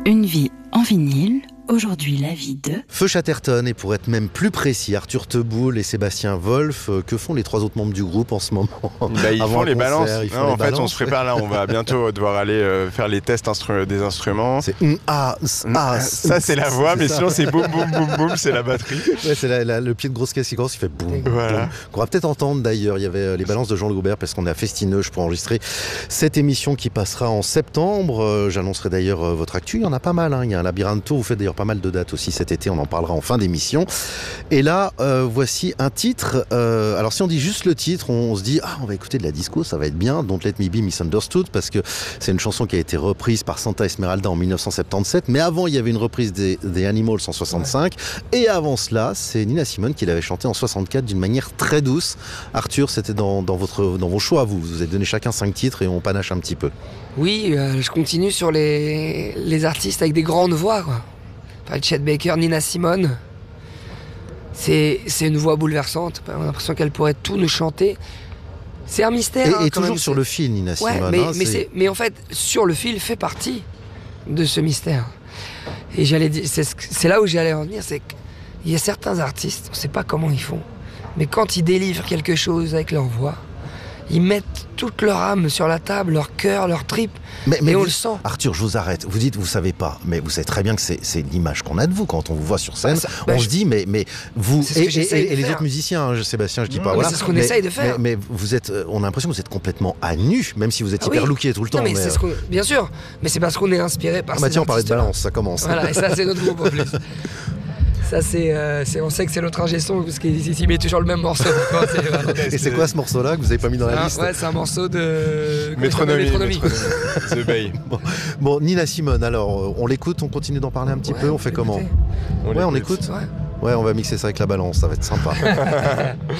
Une vie en vinyle, aujourd'hui la vie de... Feu Chatterton, et pour être même plus précis, Arthur Teboul et Sébastien Wolf, que font les trois autres membres du groupe en ce moment? Ils font les balances. En fait, on se prépare là, on va bientôt devoir aller faire les tests des instruments. C'est ça c'est la voix, mais sinon c'est boum boum boum boum, c'est la batterie. Ouais, c'est le pied de grosse caisse qui commence, il fait boum. Voilà. Boum. Qu'on va peut-être entendre d'ailleurs, il y avait les balances de Jean-Louis Aubert parce qu'on est à Festineuge pour enregistrer cette émission qui passera en septembre. J'annoncerai d'ailleurs votre actu, il y en a pas mal, hein. Il y a un labyrinthe tour, vous faites d'ailleurs pas mal de dates aussi cet été, on en parlera en fin d'émission. Et là, voici un titre. Alors si on dit juste le titre, on se dit on va écouter de la disco, ça va être bien. Don't Let Me Be Misunderstood, parce que c'est une chanson qui a été reprise par Santa Esmeralda en 1977, mais avant il y avait une reprise des Animals en 65, et avant cela c'est Nina Simone qui l'avait chanté en 64 d'une manière très douce. Arthur, c'était dans vos choix, vous avez donné chacun 5 titres et on panache un petit peu. Oui, je continue sur les artistes avec des grandes voix, quoi. Chet Baker, Nina Simone, c'est une voix bouleversante. On a l'impression qu'elle pourrait tout nous chanter. C'est un mystère. Et toujours sur le fil, Nina Simone. Mais en fait, sur le fil fait partie de ce mystère. Et c'est là où j'allais en venir, c'est qu'il y a certains artistes, on ne sait pas comment ils font, mais quand ils délivrent quelque chose avec leur voix, ils mettent toute leur âme sur la table, leur cœur, leur tripes, et on le sent. Arthur, je vous arrête. Vous dites, vous savez pas, mais vous savez très bien que c'est l'image qu'on a de vous quand on vous voit sur scène. On se dit, mais vous et les autres musiciens, hein, Sébastien, je dis pas. Voilà. C'est ce qu'on essaye de faire. Mais vous êtes, on a l'impression que vous êtes complètement à nu, même si vous êtes hyper looké tout le temps. Non, mais bien sûr, mais c'est parce qu'on est inspiré par. Tiens, on parlait de balance, ça commence. Voilà, et ça c'est notre groupe en plus. Ça on sait que c'est notre ingé son parce qu'il met toujours le même morceau. Et c'est quoi ce morceau-là que vous avez pas mis dans la liste? Ouais, c'est un morceau de Métronomie. The Bay. Bon, Nina Simone, alors on l'écoute, on continue d'en parler un petit peu, on fait comment? On écoute. Ouais, on va mixer ça avec la balance, ça va être sympa.